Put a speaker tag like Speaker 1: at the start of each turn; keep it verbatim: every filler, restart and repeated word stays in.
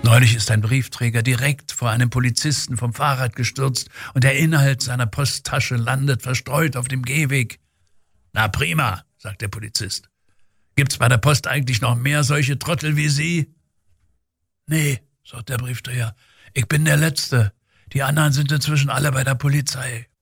Speaker 1: Neulich ist ein Briefträger direkt vor einem Polizisten vom Fahrrad gestürzt und der Inhalt seiner Posttasche landet verstreut auf dem Gehweg. »Na prima«, sagt der Polizist. »Gibt's bei der Post eigentlich noch mehr solche Trottel wie Sie?« »Nee«, sagt der Briefträger, »ich bin der Letzte. Die anderen sind inzwischen alle bei der Polizei.«